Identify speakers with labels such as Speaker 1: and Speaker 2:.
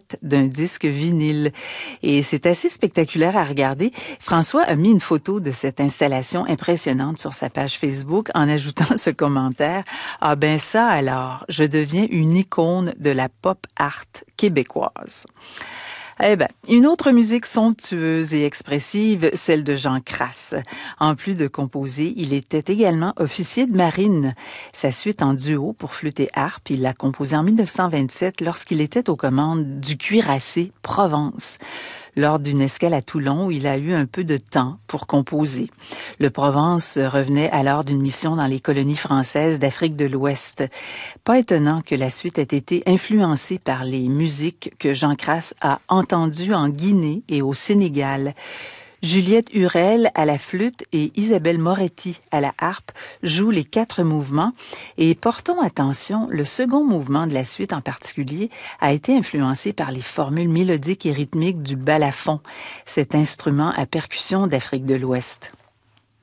Speaker 1: pochette d'un disque vinyle. Et c'est assez spectaculaire à regarder. François a mis une photo de cette installation impressionnante sur sa page Facebook en ajoutant ce commentaire. Ah ben ça alors, je deviens une icône de la pop art québécoise. Eh ben, une autre musique somptueuse et expressive, celle de Jean Crasse. En plus de composer, il était également officier de marine. Sa suite en duo pour flûte et harpe, il l'a composée en 1927 lorsqu'il était aux commandes du cuirassé Provence, lors d'une escale à Toulon où il a eu un peu de temps pour composer. Le Provence revenait alors d'une mission dans les colonies françaises d'Afrique de l'Ouest. Pas étonnant que la suite ait été influencée par les musiques que Jean Crasse a entendues en Guinée et au Sénégal. Juliette Hurel à la flûte et Isabelle Moretti à la harpe jouent les 4 mouvements et portons attention, le second mouvement de la suite en particulier a été influencé par les formules mélodiques et rythmiques du balafon, cet instrument à percussion d'Afrique de l'Ouest.